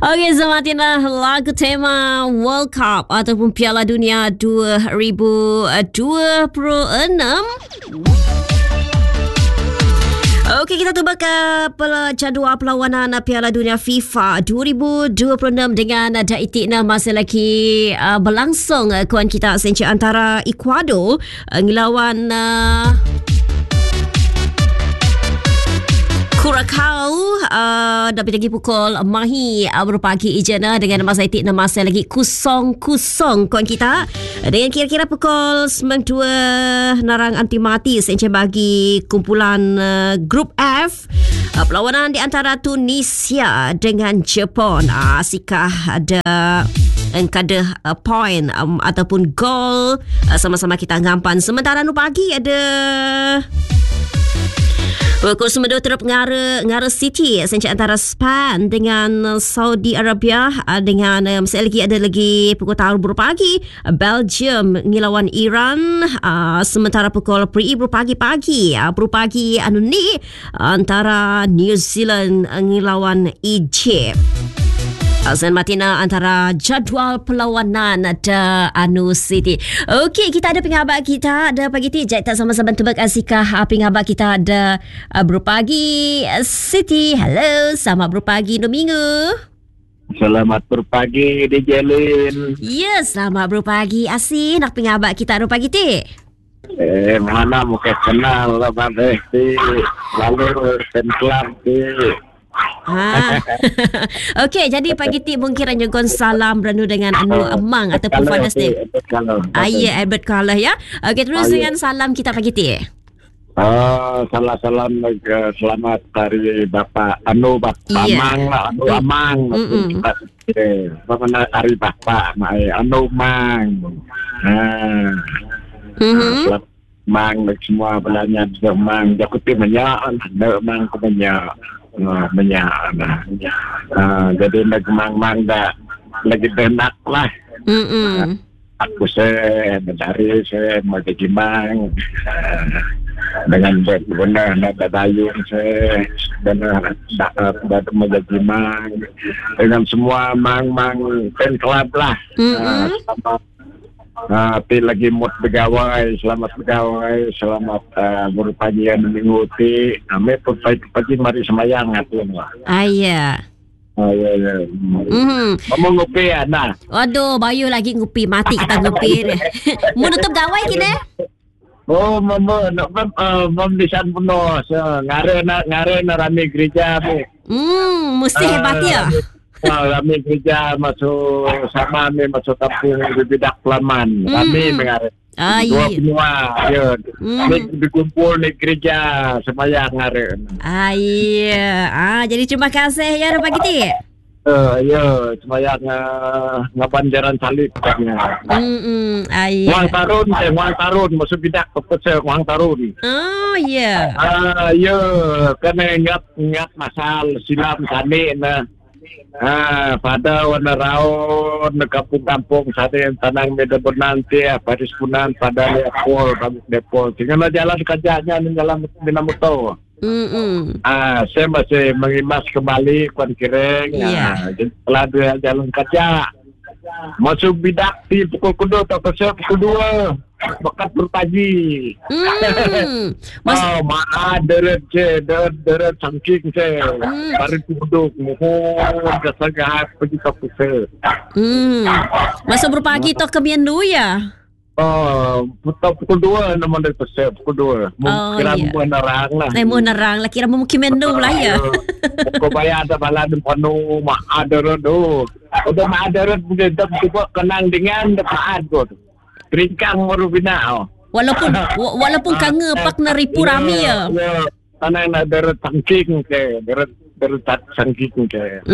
Okey, semakinlah lagu tema World Cup ataupun Piala Dunia 2026. Okey, kita tubak ke jadual perlawanan Piala Dunia FIFA 2026 dengan detik 6 masih lagi berlangsung. Kawan kita Senci antara Ecuador ngelawan Curacao dapat lagi pukul mahi berpagi ijana dengan masa detik 6 masih lagi 0-0 kawan kita. Dengan kira-kira pukul 92 narang anti mati Senci bagi kumpulan Grup F. Perlawanan di antara Tunisia dengan Jepun. Sikah ada kada point ataupun gol sama-sama kita ngampan. Sementara nu pagi ada pukul 92 terus ngara City Senci antara Spain dengan Saudi Arabia dengan masih ada lagi pukul tahun berpagi Belgium ngelawan Iran. Sementara pukul berpagi anu ni antara New Zealand ngelawan Egypt. Azan Matina antara jadual perlawanan ada Anu City. Okey, kita ada pengabar kita ada pagi ti jai tak sama-sama tebak asikah pengabar kita ada berpagi City. Hello, selamat berpagi Domingo. Selamat berpagi DJ Lin. Ya, selamat berpagi Asin. Nak pengabar kita ada pagi ti. Mana muka kenal lah pada ti. Lalu club ti. Okey, jadi pagi ti mungkin ranjungan salam beranu dengan Anu Amang ataupun Father's Day. Ya, Albert Carlos ya. Okey, terus dengan salam kita pagi ti. Salam selamat dari Bapak Anu Amang lah, Anu Amang. Bagaimana hari Bapak Anu Mang. Selamat Mang semua belanja Mang jakuti menyak, Mang kemenyak. Jadi mang dah lagi benak lah. Aku saya mau jadi mang dengan benar nak dayung saya benar dah mau jadi mang dengan semua mang fan club lah. Tapi lagi mood pegawai, selamat berpagi yang mengikuti. Kami pagi mari semayang hati lah. Ya. Mau ngopi ya nah. Waduh, bayu lagi ngopi mati kita ngopi. Mau tutup gawai kini? Mau desain penuh. Ngare na rame gereja. Mesti hebat ya. Kami kerja masuk sama kami masuk kampung di bidak Pelaman. Kami mengarah. Dua benua. Ya. Kami berkumpul di gereja semayang ngare. Jadi terima kasih ya pagi ti. Ya, semayang ngabanjaran salib katanya. Wang tarun masuk bidak pepese wang tarun. Ya. Ya, kena ingat masal silam sani na. Pada warna raun kampung-kampung sada yang tanang meda bernanti Paris Punan pada Depol bagus Depol tinggal jalan kerjanya ni jalan Minamoto. Saya masih mengimas kembali Kuan Kireng. Jadi setelah dia jalan kerja masuk bidak di pukul kedua atau pukul 2 bakat berpagi. Deret sangking saya baru duduk mohon kesagahan pergi ke pusat. Masa berpagi tu ke Miandu ya? Pukul 2 nama dari pusat pukul 2. Kira menerang lah. Menerang lah kira mungkin Miandu lah ya. Kau bayar ada balan penuh ma'adarat tu. Udah ma'adarat kita kenang dengan depan tu. Ringkang merubina. Walaupun kange pak naripu rami ya. Tanah nak deret sangking ke, deret sangking ke.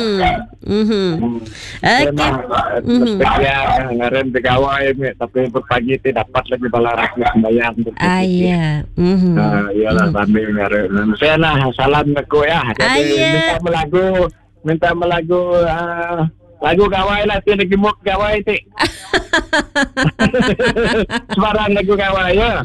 Ngaren pegawai tapi berpagi tidak dapat lagi balaras sembahyang. Iyalah kami ngaren. Saya lah salam aku ya. Jadi minta melagu lagu gawai lah tu lagi mok gawai tu. Sebarang lagu gawai ya.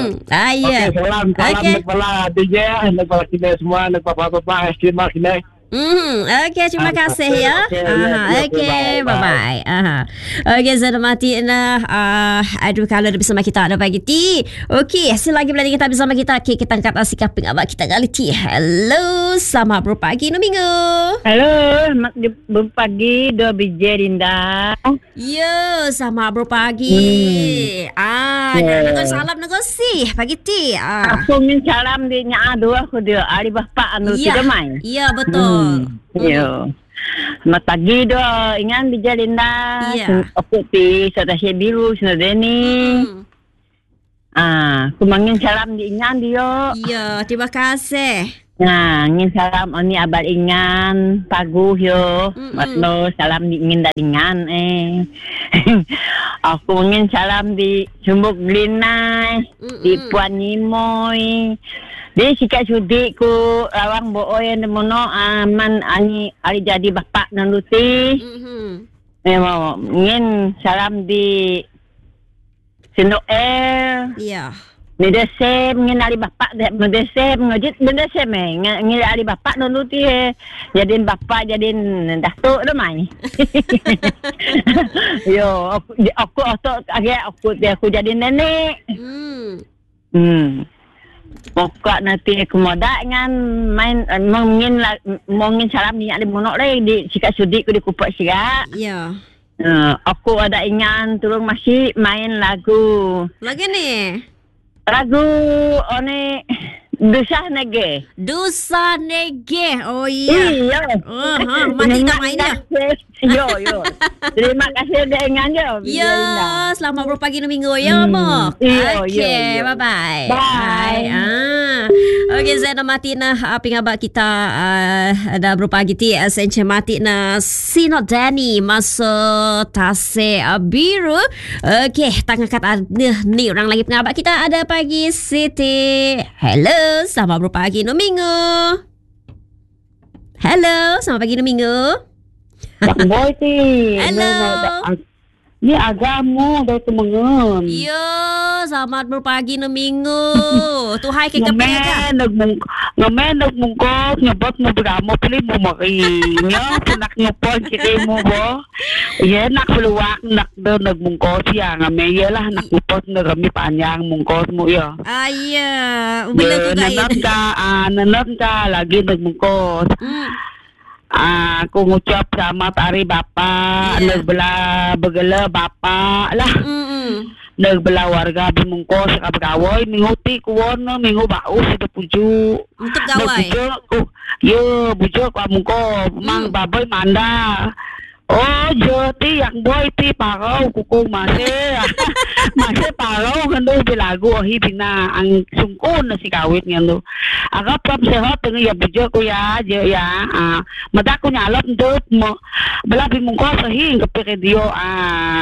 Okey, salam nak bala DJ, nak bala kita semua, nak papa-papa estimah kita. Okey, terima kasih ya. Okey, bye-bye. Okey, Zainal Mati aduh kalau ada bersama kita ada pagi ti. Okey, selagi berada kita bersama kita, okay, kita angkat sikap pengabak kita kali ti. Hello, selamat berpagi no minggu. Halo, selamat berpagi, dua biji Rinda. Yo, selamat berpagi. Dengan salam negasi pagi ti. Aku min salam di nya dua aku dia ari bapa anu tidak main. Ya, betul. Yo. Selamat pagi doa ingan biji Rinda. Ya. Aku pi Satasi Biru Sinodeni. Aku mangin salam di ingan dia. Ya, terima kasih. Nah, ingin salam oni abad ingan paguh yo. Matno salam di ingin dari ingan Aku ingin salam di Sumbuk Glinai, di Puan Nimoy. Di sikat sudi ku lawang booy demono aman ani ari jadi bapak nanuti. Memang ingin salam di Sindoel. Iya. Medesem ngin ari bapak medesem ngajit medesem ngin ari bapak nanuti jadiin bapak jadiin datuk dah mai. Yo aku agak aku jadi nenek. Pokok nanti aku moda dengan main mungkin salam ni ada monok lagi di sikat sudi ku di kupak sikat. Ya. Aku ada ingat turun masih main lagu. Lagi ni. Lagu one Dusa Nege. Dusa Nege. Oh iya. Iya. Mati tak main dia. Yo. Terima kasih dengan yo. Ya, selamat berpagi no minggu ya, Mok. Okey, bye-bye. Bye. Okey, Zainal Mati na pingabak kita ada berpagi ti senche mati na Sinodeni masa Tase Biru. Okey, tangan kat ni orang lagi pingabak kita ada pagi Siti. Hello, selamat berpagi no minggu. Hello, selamat pagi no minggu. Tak boy ti. Hello. Ni agamu dari Temengen. Yo, selamat berpagi no minggu. Tuhai ke kape aja. Ngamen nagmungkot nyabot mo beramo pili mo maki. Nya punak nyopon kiti mo bo. Ye nak peluak nak do nagmungkot siya ngamen ye lah nak nyopot nagami panjang mungkot mo ya. Iya, bila ko kain. Nanot ka lagi nagmungkot. Aku ngucap sama tari bapak, nagbelah begala bapak lah. Nagbelah warga bimungkos sa kabagaway, minguti kuwon mingu bau sa puju. Untuk gaway. Yo, bujo ka mungko, mang baboy manda. Oh, joti yang boy ti parau kuku masih parau kendo bilagu ohi bina ang sungkun na si kawit ngendo. Agap pam sehat dengan ya bujo ko ya mata ko nyalap ndot mo bala bimungko sahi ngapike dio